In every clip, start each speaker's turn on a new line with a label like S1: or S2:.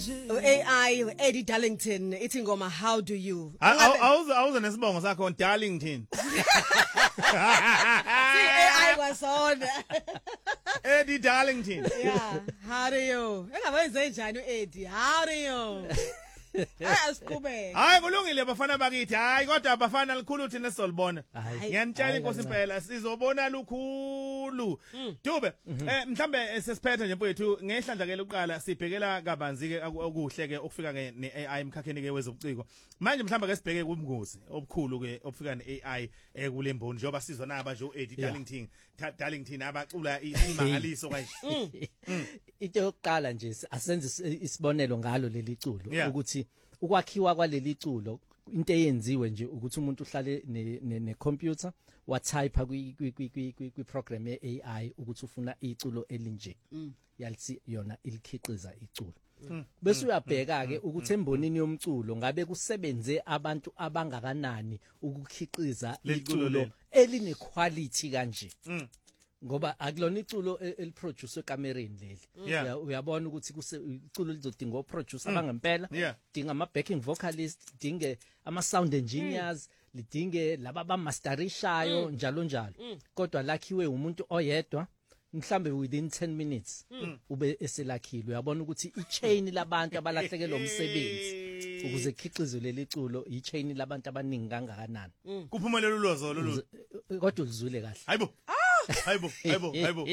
S1: AI Eddie Darlington ithi ngoma how do you
S2: awuze nesibongo sakho Darlington
S1: AI kwasona
S2: Eddie Darlington
S1: yeah how do you engawenze njani uEddie how do you asiqhubeke
S2: hayi kulungile bafana bakithi hayi kodwa abafana likhulu thina sizolibona ngiyanitshela inkosi impela sizobona lukhulu Dube mhlambe sesiphethe nje mfowethu ngehlandla lokuqala sibhekela kabanzi ke okuhle ke okufika ne-AI emkhakheni ke wezobuciko manje mhlambe ke sibheke kubungozi obukhulu ke obufika ne-AI kulemboni njengoba sizona aba nje uEddie Darlington abacula imangaliso kanje
S3: into yokuqala nje asenze isibonelo ngalo leli culo ukuthi ukwakhiwa kwaleli culo into eyenziwe nje ukuthi umuntu uhlale ne computer wa type kwi program ye AI ukuthi ufuna iculo elinje yalithi yona ilikhiqiza iculo bese uyabheka ke ukuthi embonini yomculo ngabe kusebenze abantu abangakanani ukukhiqiza iculo eline quality kanje ngoba akulona iculo eliproduce ekamereni leli uyabona ukuthi iculo lizodinga oproducer abangempela dinga ama backing vocalist dinge ama sound engineers lidinge laba bamasterishayo njalo kodwa lakhiwe umuntu oyedwa mhlambe within 10 minutes ube eselakhiwe uyabona ukuthi ichain labantu abalahlekelwa umsebenzi ukuze ikhiqizo leli culo ichain labantu abaningi kangakanani
S2: kuphumelela ulozo lolu
S3: kodwa ulizwile kahle
S2: hayibo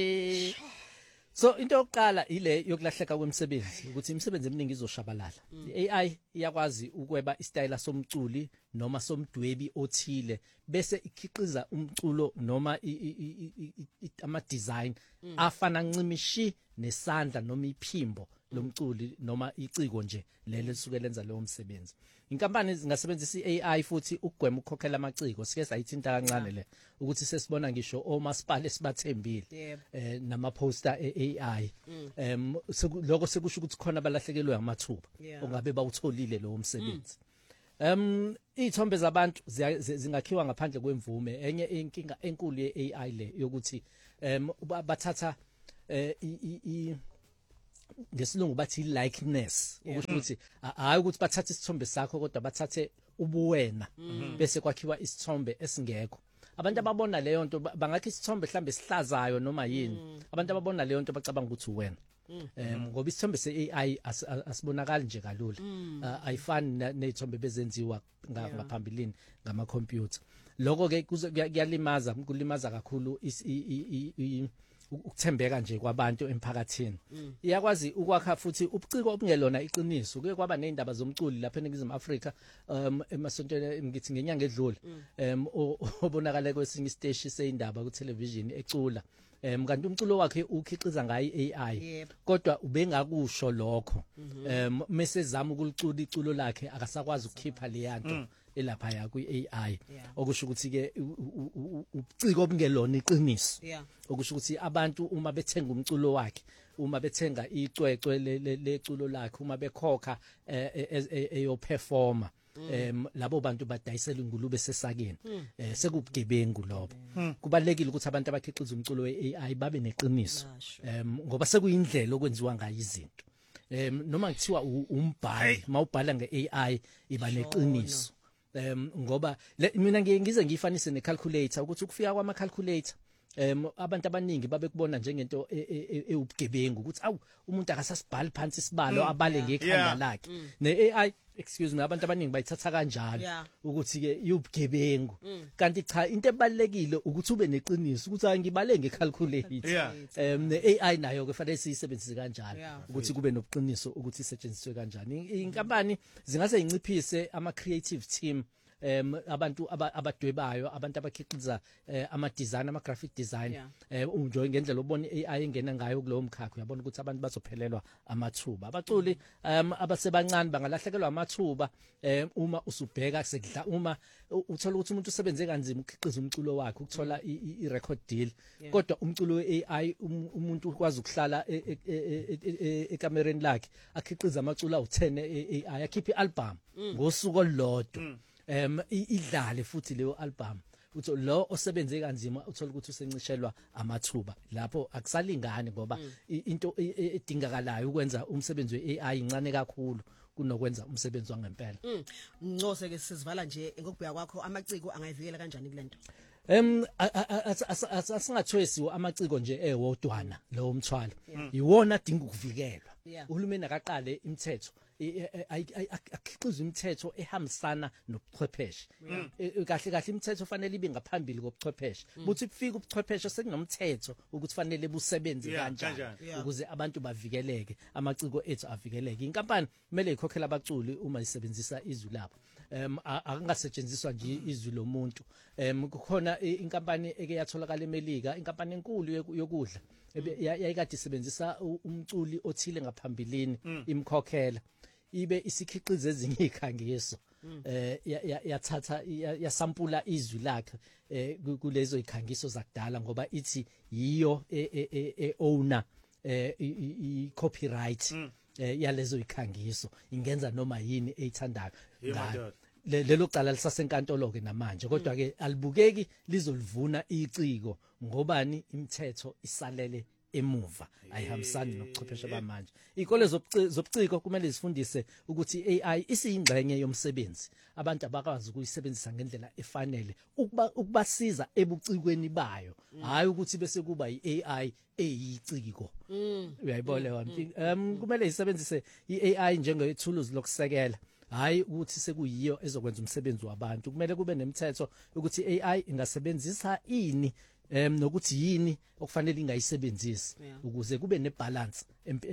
S3: so into yokuqala ile yokulahleka kwemsebenzi ukuthi imisebenzi eminingi izoshabalala AI iyakwazi ukweba istyle somculi noma somdwebi othile bese ikhiqiza umculo noma ama design afana ncimishi nesandla noma iphimbo lomculi noma iciko nje lelo lisuke lenza leyo msebenzi inkampani zingasebenzisa iAI futhi ukugwema ukukhokhela amaciko sike sayithinta kancane le ukuthi sesibona ngisho omasipala esibathembile nama poster eAI lokho sekusho ukuthi khona balahlekelwe amathuba ongabe bawutholile lo msebenzi izithombe zabantu zingakhiwa ngaphandle kwemvume enye inkinga enkulu yeAI le yokuthi bathatha ngesilungu bathi likeness okusho ukuthi hayi ukuthi bathathe isithombe sakho kodwa bathathe ubuwena bese kwakhiwa isithombe esingekho abantu ababona leyo nto bangakhi isithombe mhlambe sihlazayo noma yini abantu ababona leyo nto bacabanga ukuthi uwena ngoba isithombe seAI asibonakala nje kalula ayifani nezithombe bezenziwa ngaphambilini ngama computer lokho ke kulimaza kakhulu ukuthembeka nje kwabantu emphakathini iyakwazi ukwakha futhi ubuciko obungelona iqiniso kuye kwaba nezindaba zomculi lapha eNingizimu Afrika emasontweni ngithi ngenyanga edlule obonakala kwesinye isiteshi seindaba ku television ecula kanti umculo wakhe ukhiqiza ngayi AI kodwa ubengakusho lokho mesezama ukulicula iculo lakhe akasakwazi ukukhipha le yanto elapha ya kwi-AI okusho ukuthi ke ubuciko obungelona iqiniso okusho ukuthi abantu uma bethenga umculo wakhe uma bethenga icwecwe leculo lakhe uma bekhokha eyo performer labo bantu badayisela ingulube sesakeni sekubugebengu lobo kubalekile ukuthi abantu abakhiqiza umculo we-AI babe neqiniso ngoba sekuyindlela okwenziwa ngayo izinto noma kuthiwa umbhali mawubhala nge-AI iba neqiniso ngoba mina ngize ngiyifanise necalculator ukuthi ukufika kwama calculator abantu abaningi babekubona njengento eubugebengu ukuthi awu umuntu akasasibhali phansi isibalo abale ngekhanda lakhe ne-AI excuse me abantu abaningi bayithatha kanjalo ukuthi ke yubugebengu kanti cha into ebalekile ukuthi ube neqiniso ukuthi ngibale ngecalculator ne-AI nayo kufanele siyisebenzise kanjalo ukuthi kube nobuqiniso ukuthi isetshenziswe kanjani inkampani zingase inciphise ama creative team abantu abadwebayo abantu abakhiqiza ama design ama graphic design unjoy ngendlela obona AI ingena ngayo kulowo mkhakha uyabona ukuthi abantu bazophelelwa amathuba abaculi abasebancane bangalahlekelwa amathuba uma usubheka sekudla uma uthola ukuthi umuntu usebenze kanzima ukukhiqiza umculo wakhe ukuthola i-record deal kodwa umculo we-AI umuntu ukwazi ukuhlala ekamereni lakhe akhiqiza amaculo awu10 AI akhipha ialbum ngosuku olulodwa idlale futhi leyo album uthi lo osebenze kanzima uthola ukuthi usencishelwa amathuba lapho akusalingani ngoba into edingakalayo ukwenza umsebenzi weAI incane kakhulu kunokwenza umsebenzi wangempela.
S1: Ngcose ke sizivala nje ngokubheka kwakho amaciko angayivikela kanjani kulento?
S3: Asingathwesiwe amaciko nje ewodwana lo mthwalo iwona adinga ukuvikelwa. Uhulumeni akaqale imithetho akhiqiza imithetho ehambisana nobuchwepheshe. Kahle kahle imithetho fanele ibe ngaphambili kobuchwepheshe. Buthi kufika ubuchwepheshe sekunomthetho ukuthi fanele busebenze kanjani ukuze abantu bavikeleke, amaciko ethu avikeleke. Inkampani kumele ikhokhele abaculi uma isebenzisa izwi labo. Akungasetshenziswa nje izwi lomuntu. Kukhona inkampani eke yatholakala eMelika, inkampani enkulu yokudla yayikade isebenzisa umculi othile ngaphambilini imkhokhela ibe isikhiqiza ezinye ikhangiso yathatha yasampula izwi lakhe kulezo ikhangiso zakudala ngoba ithi yiyo owner i-copyright yalezo ikhangiso ingenza noma yini eyithandayo. Lelo cala lisasenkantolo ke namanje kodwa ke alibukeki lizolivuna iciko ngobani imithetho isalele emuva ayihambisani nobuchwepheshe bamanje. Ikole zobuciko kumele zifundise ukuthi AI isiyingxenye yomsebenzi, abantu abakwazi ukuyisebenzisa ngendlela efanele ukubasiza ebucikweni bayo, hayi ukuthi bese kuba iAI eyiciko. Uyayibona wami. Kumele isebenzise iAI njenge tools lokusekela, hayi ukuthi sekuyiyo ezokwenza umsebenzi wabantu. Kumele kube nemithetho ukuthi AI ingasebenzisa ini nokuthi yini okufanele ingayisebenzisi ukuze kube nebalance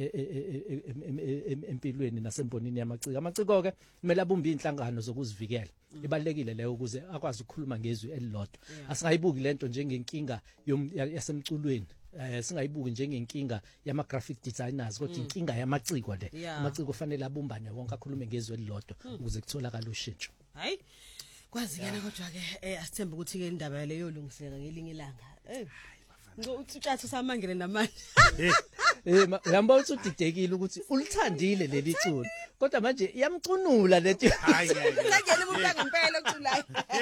S3: empilweni nasembonini yamaciko. Amaciko ke kumele abumbe inhlangano zokuzivikela. Ibalekile leyo ukuze akwazi ukukhuluma ngezwi elilodwa. Asingayibuki lento njengenkinga yasemculweni. Singayibuki njengenkinga yama graphic designers kodwa inkinga yamaciko le. Amaciko kufanele abumbane wonke akhulume ngezwi elilodwa ukuze kutholakala ushintsho.
S1: Hayi kwazikana kodwa ke asithemba ukuthi ke indaba leyo lungiseka ngelinye ilanga. Utshathu samangele namanje.
S3: Yamba utsudidekile ukuthi ulithandile leli culo kodwa manje iyamcunula leti.
S2: Hayi
S1: ngeke umuntu ngempela oculayo.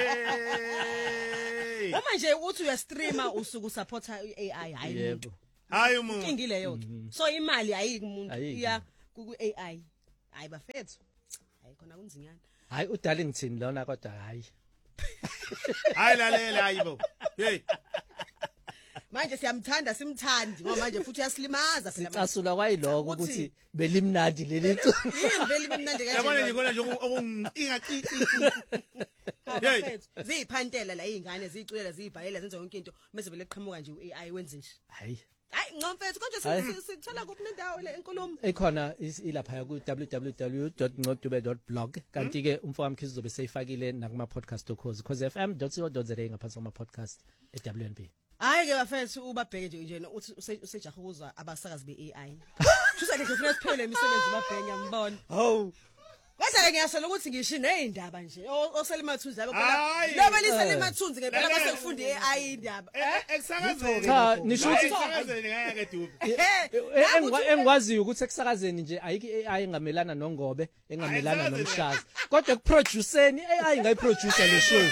S1: Uma nje uthi uyastreama usuku supporta iAI hayi umuntu.
S2: Hayi umuntu.
S1: Inkingi leyo ke. So imali ayiki umuntu iya ku AI. Hayi bafethu. Hayi khona kunzinyana.
S3: Hayi udala ngithini lona kodwa hayi.
S2: Hayi lalela hayibo. Hey.
S1: Manje siyamthanda simthandi ngoba manje futhi uyasilimaza phela.
S3: Sicasula kwayiloko ukuthi belimnandi leli culo.
S1: Yini belimnandi kanje.
S2: Yabona nje khona nje ingacici.
S1: Hey. Ziyiphantela la izingane ziyiculela ziyibhalela zenza yonke into bese vele eqhamuka nje uAI wenze nje.
S3: Hayi.
S1: Hayi ngomfethu konje sithola kuphi nendawo le enkulumo.
S3: Ekhona ilapha ku www.ngodube.blog kanti ke umfowami Mkhize uzobe seyifakile nakuma podcast cause fm.co.za ngaphansi kwama podcast eWNB.
S1: Hayi ke bafethu ubabheke nje uthi usejaha ukuzwa abasakazi beAI. Shusa nje ufuna siphele imisebenzi babhenya ngibona.
S2: Hawu.
S1: Bese ngiyasho ukuthi ngisho nezindaba nje oselimathunzi yabo phela. Lobe liselimathunzi ke phela base kufunda iAI indaba.
S2: Ekusakazeni.
S3: Cha nisho ukuthi
S2: ekusakazeni ngaya ke dubu.
S3: Engikwaziyo ukuthi ekusakazeni nje ayiki AI engamelana nongobe engamelana nomshazi kodwa ekuproduceni AI ngayiproducer le show.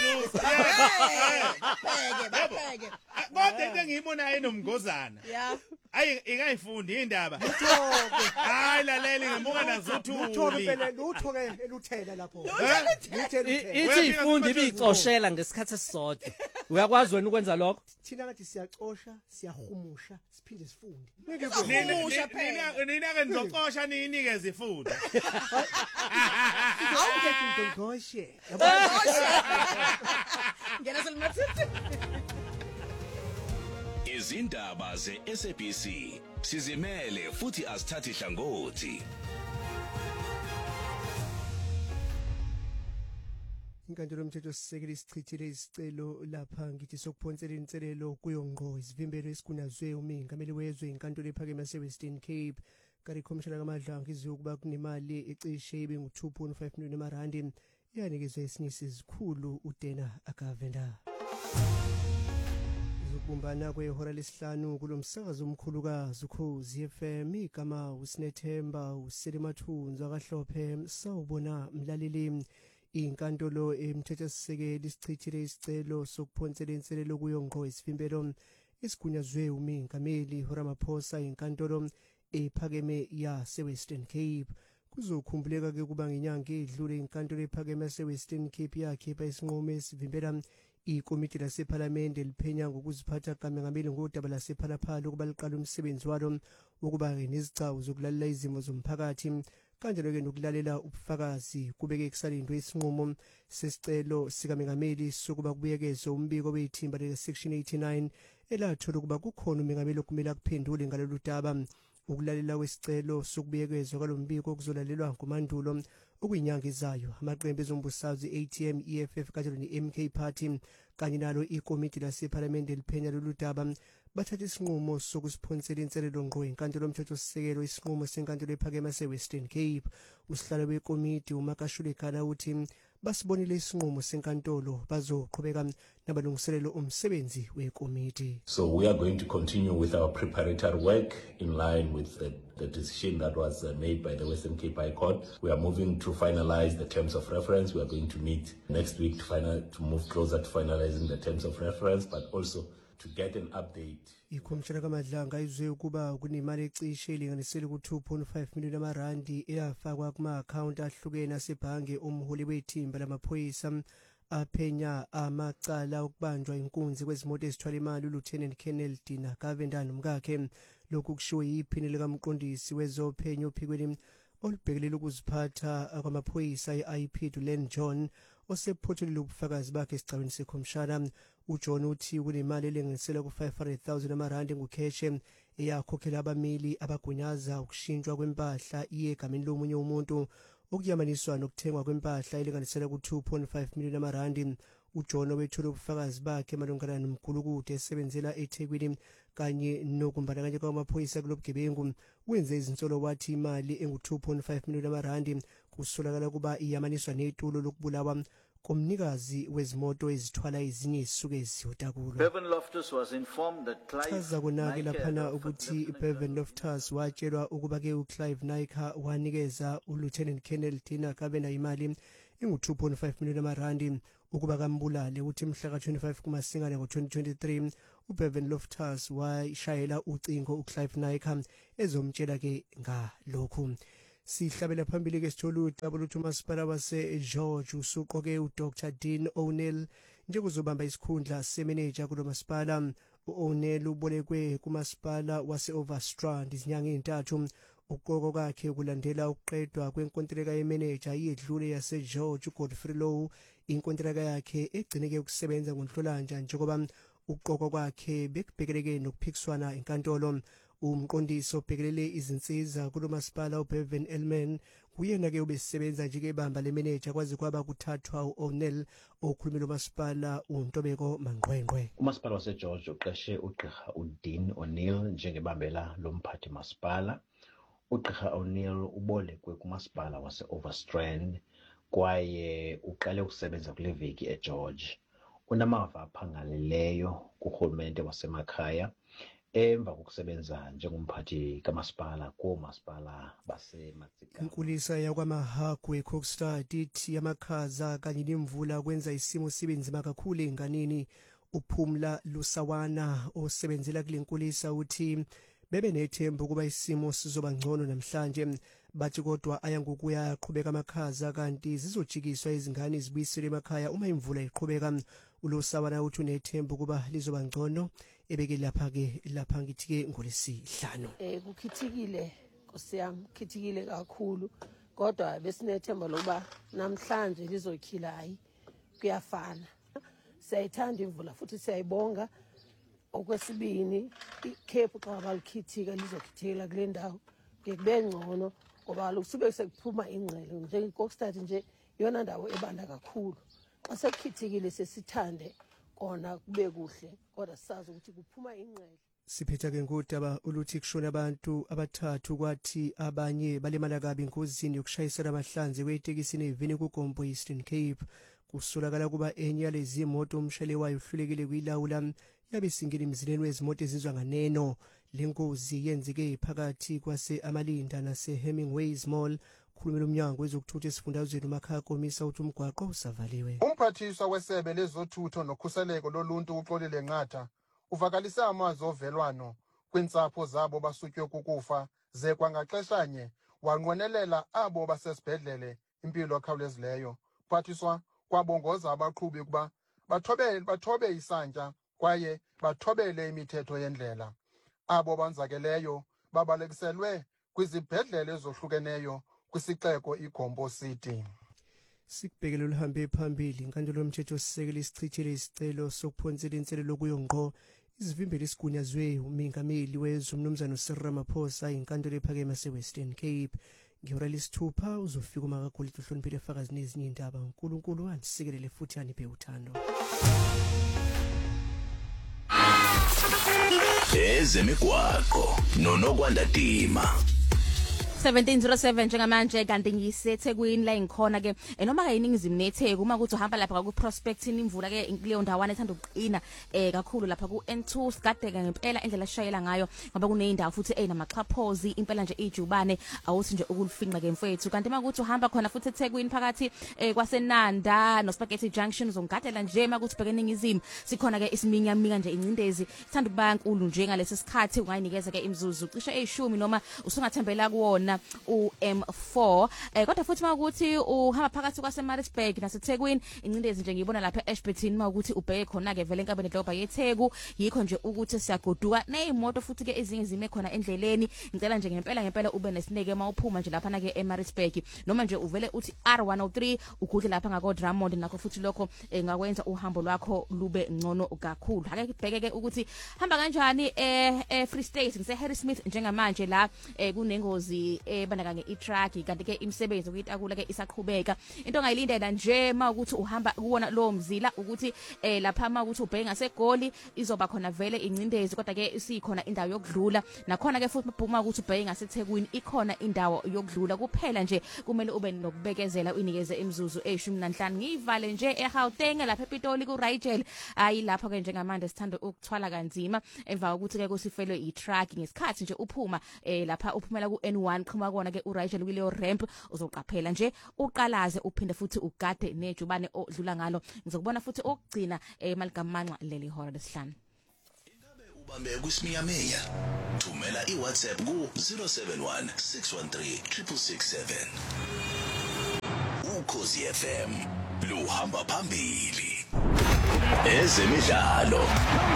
S1: Bheke.
S2: Kodwa into engiyibona enomngozana.
S1: Yeah.
S2: Ayi ingayifundi indaba. Hayi lalela ngemuka nazothuli.
S4: Lutho ke eluthela lapho.
S3: Ithi ifundi ibicoshela ngesikhathi esisodwa. Uyakwazi wena ukwenza lokho?
S4: Thina ngathi siyacosha, siyahumusha, siphinde sifunde.
S2: Nina ke nizocosha ninikeze ifundi.
S4: Awungeke ngigoshe.
S1: Ngena selimathunzi.
S5: Izindaba ze-SABC sizimele futhi asithathi hlangothi.
S4: Inkantolo yomthetho sisekela isichithile isicelo lapha ngithi sokuphonsela inselelo kuyongqo isivimbelo esigunazwe umengameli wezwe inkantolo ephakeme yaseWestern Cape kari commissioner kaMadlanga izokuba kunemali ecishe ibe ngu2.5 million emarandi yanikezwe isinyisi esikhulu uDena Akavenda. Ukubumbana kwehora lesihlanu kulomsakazo omkhulukazi uKhozi FM igama uSinethemba uSelimathunzi akahlophe sawubona mlaleli inkantolo emthethosisekelo isichithile isicelo sokuphonsela inselelo kuyongqo isivimbelo esigunyazwe uMengameli Ramaphosa inkantolo ephakeme yase-Western Cape. Kuzokhumbuleka ke kuba ngenyanga edlule inkantolo ephakeme yase-Western Cape yakhipha isinqumo esivimbela ikomiti lasephalamende liphenya ngokuziphatha kaMengameli ngodaba lasephalaphala ukuba liqala umsebenzi walo wokuba nezigcawu zokulalela izimo zomphakathi kanjalo-ke nokulalela ubufakazi. Kubeke kusalindwe isinqumo sesicelo sikaMengameli sokuba kubuyekezwe umbiko wethimba le-Section 89 elathola ukuba kukhona uMengameli okumele akuphendule ngalolu daba. Ukulalela kwesicelo sokubuyekezwa kwalo mbiko kuzolalelwa ngomandulo okuyinyanga izayo. Amaqembu ezombusazwe ATM, EFF kanye ne-MK Party kanye nalo ikomiti lasephalamende liphenya lolu daba bathatha isinqumo sokusiphonsela inselelo ngqo inkantolo yomthethosisekelo isinqumo senkantolo ephakeme yase-Western Cape. Usihlalo wekomiti uMakashulekana uthi basibonile isinqumo senkantolo bazoqhubeka nabalungiselelo omsebenzi wekomiti.
S6: So we are going to continue with our preparatory work in line with the decision that was made by the Western Cape High Court. We are moving to finalize the terms of reference. We are going to meet next week to move closer to finalizing the terms of reference, but also to get an update.
S4: Ikhomishana kaMadlanga izwe ukuba kunemali ecishe ilinganisele ku-2.5 million amarandi eyafakwa kuma-account ahlukene asebhange umholi wethimba lamaphoyisa aphenya amacala okubanjwa inkunzi kwezimoto ezithwala imali uLieutenant Colonel Dina Gavendana nomkakhe. Lokhu kushiwo yiphini likamqondisi wezophenyo ophikweni olubhekelele ukuziphatha kwamaphoyisa i-IP Dulen John osephothelile ubufakazi bakhe esicabeni sekhomishana. uJohn uthi kunemali elinganiselwa ku-500,000 amarandi ngukheshe eyakhokhela abameli abagunyaza ukushintshwa kwempahla iyegameni lomunye umuntu okuyamaniswa nokuthengwa kwempahla elinganiselwa ku-2.5 million amarandi. uJohn wethula ubufakazi bakhe malungana nomgulukude esebenzela eThekwini kanye nokumbandakanya kwamaphoyisa kulobugebengu wenze izinsolo wathi imali engu-2.5 million amarandi kusolakala kuba iyamaniswa netulo lokubulawa komnikazi wezimoto ezithwala ezinye izisuke eziyotakulo.
S7: Bevan Loftus was informed that
S4: Chaza kunake laphana ukuthi Bevan Loftus watshelwa ukuba ke uClive Naika wanikeza uLieutenant Colonel Dina Gavendana imali engu-2.5 million amarandi ukuba kambulale. Uthi mhla ka-25 kuMasingane ngo-2023 uBevan Loftus washayela ucingo uClive Naika ezomtshela ke ngalokhu. Sihlabela phambili ke sithola udaba luthi umasipala wase-George usuqoke uDr Dean O'Neill njengozobamba isikhundla semanager kulo masipala. U-O'Neill ubolekwe kumasipala wase-Overstrand izinyanga ezintathu. Uqoko kwakhe kulandela ukuqedwa kwenkontileka yemanager iyedlule yase-George uGodfrey Low. Inkontileka yakhe egcineke ukusebenza ngoNhlolanja njengoba uqoko kwakhe bekubhekeleke nokuphikiswana enkantolo. Umqondisi obhekelele izinsiza kulo masipala uBevan Elman kuyena ke ubesebenza njengebamba lemanager kwaze kwaba kuthathwa uO'Neill okhulumela umasipala uNtobeko Mangqwengqwe.
S8: Umasipala waseGeorge uqeshe uGqirha uDean O'Neill njengebambela lomphathi masipala. uGqirha O'Neill ubolekwe kumasipala wase-Overstrand kwaye uqale ukusebenza kule veki eGeorge. Unamava aphangaleleyo kurhulumente wasemakhaya emva kokusebenza njengomphathi kamasipala kumasipala baseMatsikapa.
S4: Inkulisa yakwamahagwe eCookstad ithi yamakhaza kanye nemvula kwenza isimo sibe nzima kakhulu enganeni. Uphumla Lusawana osebenzela kule nkulisa uthi bebe nethemba ukuba isimo sizoba ngcono namhlanje, bathi kodwa aya ngokuya aqhubeka amakhaza kanti zizojikiswa izingane zibuyiselwe emakhaya uma imvula iqhubeka. uLusawana uthi unethemba ukuba lizoba ngcono ebeke lapha ngithi ke ngolesihlanu.
S9: Kukhithikile nkosiyami, khithikile kakhulu kodwa besinethemba lokuba namhlanje lizokhila hayi kuyafana. Siyayithanda imvula futhi siyayibonga. Okwesibini iCape xa balikhithika lizokhithikela kule ndawo kube ngcono ngoba lusube sekuphuma ingcele njengeCookstad nje yona ndawo ebanda kakhulu. Xa sekukhithikile sesithande kona kube kuhle kodwa sazi ukuthi kuphuma ingcele.
S4: Siphetha ke ngodaba oluthi kushona abantu abathathu kwathi abanye balemala kabi engozini yokushayisana amahlanzi kwetekisini evini kuGompo Eastern Cape. Kusolakala kuba enye yalezi imoto umshayeli wayo uhlulekile kuyilawula yabe singena emzileni wezimoto ezizwa nganeno. Le ngozi yenzeke phakathi kwase-Amalinda nase-Hemingways Mall khulumela umnyango wezokuthutha esifundazweni uMakhaya Komisa uthi umgwaqo usavaliwe.
S10: Umphathiswa wesebe lezothutho nokhuseleko loluntu uXolile Nqatha uvakalise amazwi ovelwano kwiintsapho zabo basutywe kukufa ze kwangaxeshanye wanqwenelela abo basesibhedlele impilo ekhawulezileyo. Uphathiswa kwabongoza abaqhubi ukuba bathobe isantya kwaye bathobele imithetho yendlela. Abo banzakeleyo babalekiselwe kwizibhedlele ezohlukeneyo kwisixeko iGompo City.
S4: Sikubhekele luhambe phambili inkantolo yomthetho sisekela isichithile isicelo sokuphonsela inselelo kuyo ngqo izivimbela isigunyazwe umengameli wezwe umnumzana uCyril Ramaphosa inkantolo ephakeme yaseWestern Cape. Ngihora lesithupha uzofika uMakaGolide uhloniphile efakazi nezinye indaba. uNkulunkulu anisikelele futhi aniphe uthando.
S5: Ezemigwaqo noNokwanda Dima.
S11: 1707 njengamanje kanti ngiseThekwini la ngikhona ke noma kayiningizimu neTheku uma kuthi uhamba lapha ku Prospecting imvula ke leyo ndawana ethanda ukuqina kakhulu lapha ku N2 sigadeka ngempela indlela shayela ngayo ngoba kuneyindawo futhi enamaxhaphozi impela nje ijubane awuthi nje ukulufinqa ke mfethu kanti uma kuthi uhamba khona futhi eThekwini phakathi kwaseNanda no Spaghetti Junction uzongadela nje uma kuthi bheke eningizimu sikhona ke isiminya nje incindezi ithanda ukuba nkulu nje ngalesi sikhathi ungayinikeza ke imzuzu cishe eyishumi noma usungathembela kuwona uM4 kodwa futhi makuthi uhamba phakathi kwaseMaritzburg naseThekwini incindezi nje ngiyibona lapha eAshburton makuthi ubheke khona ke vele enkabeni edolobha yeTheku yikho nje ukuthi siyagoduka nezimoto futhi ke ezinye zime khona endleleni ngicela nje ngempela ube nesineke mawuphuma nje lapha na ke eMaritzburg noma nje uvele uthi R103 ugudle lapha ngako Drummond nakho futhi lokho ngakwenza uhambo lwakho lube ngcono kakhulu ake kubheke ke ukuthi hamba kanjani Free State ngise Harry Smith njengamanje la kunengozi bandakanye i-truck kanti ke imisebenzi ukuyitakula ke isaqhubeka into ongayilindela nje mawukuthi uhamba kuwona lo mzila ukuthi lapha mawukuthi ubheke ngaseGoli izoba khona vele incindezi kodwa ke sikhona indawo yokudlula nakhona ke futhi uma ukuthi ubheke ngaseThekwini ikhona indawo yokudlula kuphela nje kumele ube nokubekezela uyinikeze imzuzu e15 ngivale nje eGauteng lapha ePitoli ku Rigel ayi lapha ke njengamanje sithanda ukuthwala kanzima emva ukuthi ke kusifelwe i-truck ngesikhathi nje uphuma lapha uphumela ku N1 qhuma kona ke uRigel kuleyo ramp uzoqaphela nje uqalaze uphinde futhi ugade nejubane odlula ngalo ngizokubona futhi okugcina maligamanqa leli hora lesihlanu
S5: ubambe kwisiminyaminya thumela iWhatsApp ku 071 613 667 Ukhozi FM luhamba phambili ezemidlalo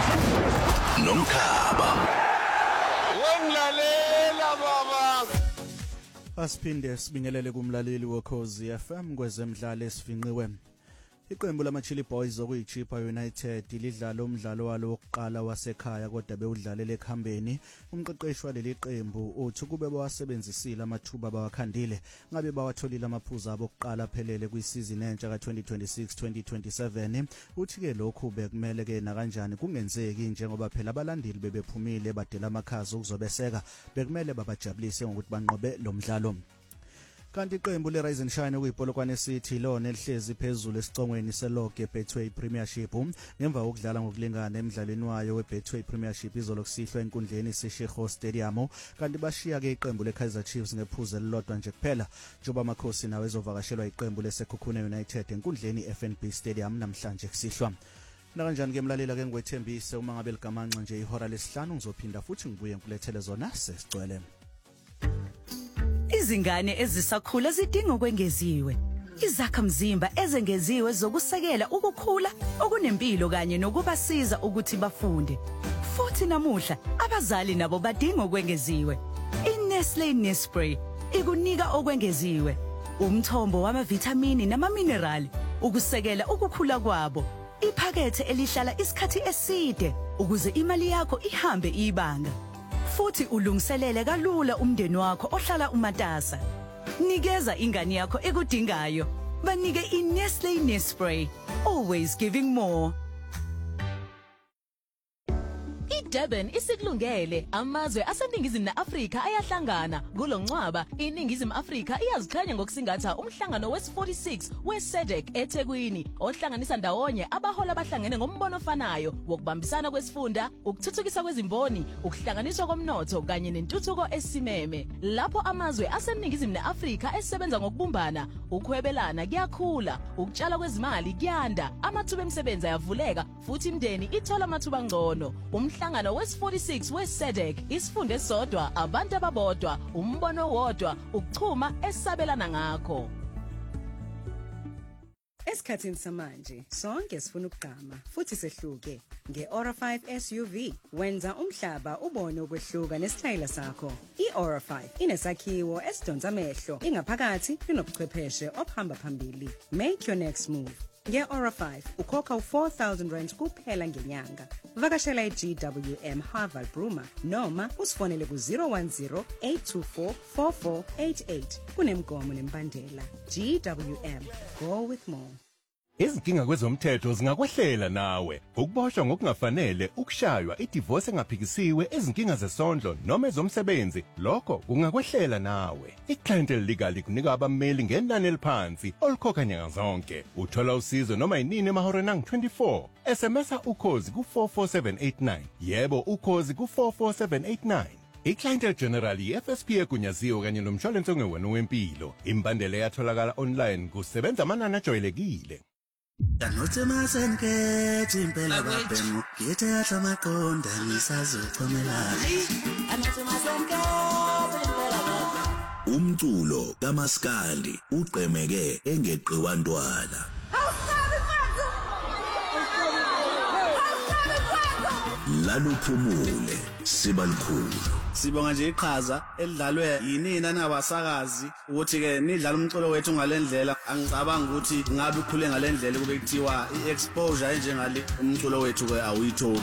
S5: nomkhaba
S10: Wenglalela baba
S12: Asiphinde sibingelele kumlaleli wokhozi FM kwezemidlalo esifinqiwe. Iqembu lamaChili Boys okuyiChippa United lidlala umdlalo walo wokuqala wasekhaya kodwa bewudlalele ekhambeni. Umqeqeshi waleli qembu uthi kube bawasebenzisile amathuba bawakhandile ngabe bawatholile amaphuzu abo okuqala phelele kwisizini entsha ka2026-2027. Uthi ke lokhu bekumele ke nakanjani kungenzeki njengoba phela abalandeli bebephumile badela amakhazi ukuzobeseka bekumele babajabulise ngokuthi banqobe lo mdlalo. Kanti iqembu leRise and Shine okuyipolokwane City lona elihlezi phezulu esicongweni seLoge Betway Premiership ngemva kokudlala ngokulingana emidlalweni wayo weBetway Premiership izolokusihlwa enkundleni seShego Stadium kanti bashiya ke iqembu leKaizer Chiefs ngephuzu elilodwa nje kuphela njoba amakhosi nawe ezovakashelwa iqembu leSekhukhune United enkundleni FNB Stadium namhlanje kusihlwa. Nakanjani ke mlalela ke ngwethembise uma ngabe ligamanqa nje ihora lesihlanu ngizophinda futhi ngibuye ngkulethele zona sesicwele.
S13: Izingane ezisakhula zidinga ukwengeziwe. Izakhamzimba ezengeziwe zokusekela ukukhula okunempilo kanye nokubasiza ukuthi bafunde. Futhi namuhla abazali nabo badinga ukwengeziwe. iNestlé Nespray ikunika okwengeziwe. Umthombo wamavitamini namaminerali ukusekela ukukhula kwabo. Iphakethe elihlala isikhathi eside ukuze imali yakho ihambe ibanga. Futhi ulungiselele kalula umndeni wakho ohlala umatasa. Nikeza ingane yakho ekudingayo. Banike iNestlé Nespray. Always giving more.
S14: Durban isikulungele amazwe aseningizimu neAfrika ayahlangana kulongcwaba iningizimu Afrika iyazikhanya ngokusingatha umhlangano wes46 weSEDEC eThekwini ohlanganisa ndawonye abahola abahlangene ngombono ofanayo wokubambisana kwesifunda ukuthuthukisa kwezimboni ukuhlanganiswa komnotho kanye nentuthuko esimeme lapho amazwe aseningizimu neAfrika esebenza ngokubumbana ukuhwebelana kuyakhula ukutshala kwezimali kuyanda amathuba emisebenzi ayavuleka futhi imndeni ithola amathuba angcono umhlangano wes46 weSEDEC isifunde esodwa abantu ababodwa umbono wodwa ukuchuma esabelana ngakho.
S15: Esikhathini samanje sonke sifuna ukugqama futhi sehluke ngeAura 5 SUV wenza umhlaba ubone ukwehluka nesitayela sakho. iAura 5 inesakhiwo esidonsa amehlo ingaphakathi inobuchwepheshe ophamba phambili. Make your next move. Nge-Aura 5 ukhokha u4,000 kuphela ngenyanga. Vakashela iGWM Harval Bruma noma usifonele ku010-824-4488 kunemgomo nembandela. GWM, go with more.
S16: Izinkinga kwezomthetho zingakwehlela nawe. Ukuboshwa ngokungafanele, ukushaywa, idivorce engaphikisiwe, izinkinga zesondlo noma ezomsebenzi, lokho kungakwehlela nawe. Iclientele legal kunika abameli ngenani eliphansi olikhokha nyanga zonke. Uthola usizo noma inini emahoreni angu-24. SMSa ukhozi ku44789. Yebo, ukhozi ku44789. Iclientele General yeFSP egunyaziwe kanye nomshwalense ongewena wempilo. Imbandela yatholakala online kusebenza amanani ajwayelekile.
S17: Anoche masenke timpela babenu Giete yatla makonda nisazochomela Anoche masenke timpela babenu
S5: Umculo kaMaskandi uqhemeke engeqiwa ntwala Laluphumule sibalikhulu
S18: Sibonga nje iqhaza elidlalwe yinina nabasakazi ukuthi ke nidlala umculo wethu ngalendlela angicabanga ukuthi ngabe ukhule ngalendlela kube kuthiwa iexposure enjengale umculo wethu ke awuyitholi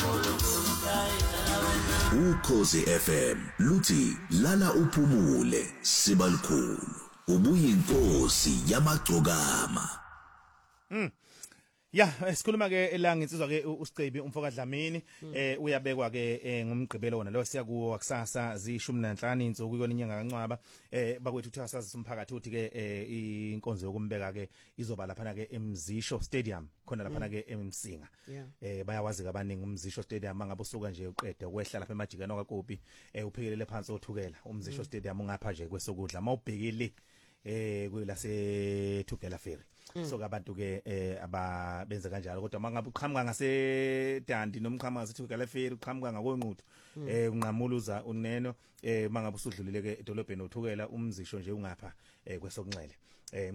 S5: Ukhozi FM luthi lala uphumule sibalikhulu ubuyinkosi yamagcokama
S2: Ya sikhuluma ke la ngitsizwa ke uSicebi umfoka Dlamini uyabekwa ke ngomgqibelo wona lo siya kuwo kusasa zi15 insuku kuyona inyanga kaNcwaba bakwethu uthe asazi umphakathi uthi ke inkonzo yokumbeka ke izoba lapha ke eMzisho Stadium khona lapha ke eMsinga bayawazi kabaningi uMzisho Stadium mangabe usuka nje uqede ukwehla lapha emajikano kaKopi uphekelele phansi othukela uMzisho Stadium ungapha nje kwesokudla mawubhekile kuyilase Thugela Ferry so kabantu ke ababenze kanjalo kodwa mangabe uqhamuka ngase Dandi noma uqhamuka ngase Thugela Ferry uqhamuka ngakonquthu unqamuluza uneno mangabe usudlulile ke edolobheni othukela uMzisho nje ungapha kwesokunxele